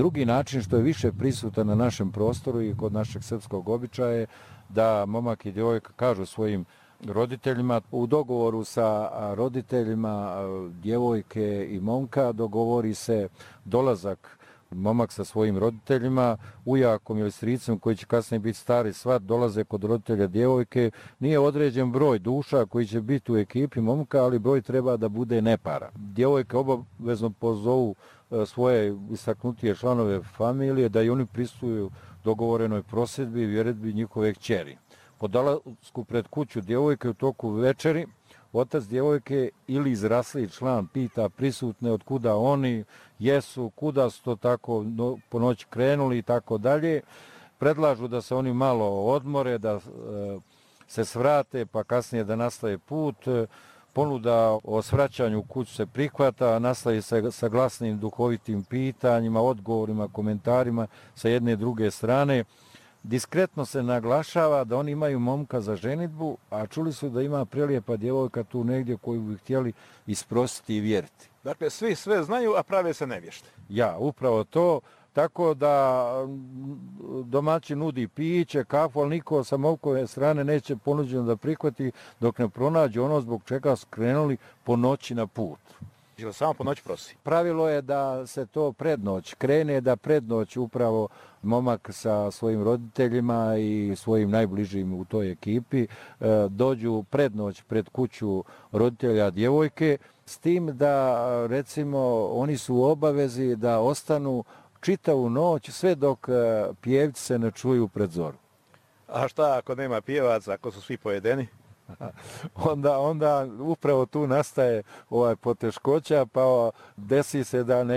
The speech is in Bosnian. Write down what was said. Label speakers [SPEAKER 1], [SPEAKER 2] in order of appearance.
[SPEAKER 1] Drugi način što je više prisutan na našem prostoru i kod našeg srpskog običaja je da momak i djevojka kažu svojim roditeljima, u dogovoru sa roditeljima djevojke i momka dogovori se dolazak momak sa svojim roditeljima, ujakom ili stricem koji će kasnije biti stari svat, dolaze kod roditelja djevojke. Nije određen broj duša koji će biti u ekipi momka, ali broj treba da bude nepara. Djevojke obavezno pozovu svoje istaknutije članove familije da i oni prisustvuju dogovorenoj prosjedbi i vjeredbi njihove kćeri. Po dolasku pred kuću djevojke u toku večeri otac djevojke ili izrasli član pita prisutne od kuda oni jesu, kuda su to tako po noći krenuli i tako dalje. Predlažu da se oni malo odmore, da se svrate pa kasnije da nastave put. Ponuda o svraćanju u kuću se prihvata, nastavi se sa glasnim duhovitim pitanjima, odgovorima, komentarima sa jedne i druge strane. Diskretno se naglašava da oni imaju momka za ženidbu, a čuli su da ima prelijepa djevojka tu negdje koju bi htjeli isprositi i vjeriti.
[SPEAKER 2] Dakle, svi sve znaju, a prave se nevješte.
[SPEAKER 1] Ja, upravo to. Tako da domaćin nudi piće, kafu, ali niko sa momkove strane neće ponuđeno da prihvati dok ne pronađe ono zbog čega su krenuli po noći na put.
[SPEAKER 2] Ili samo po noći prosi?
[SPEAKER 1] Pravilo je da se to prednoć krene, da prednoć upravo momak sa svojim roditeljima i svojim najbližim u toj ekipi dođu prednoć pred kuću roditelja djevojke, s tim da recimo oni su u obavezi da ostanu čitavu noć sve dok pjevci se ne čuju pred zoru.
[SPEAKER 2] A šta ako nema pjevaca, ako su svi pojedeni?
[SPEAKER 1] Onda upravo tu nastaje poteškoća, pa desi se da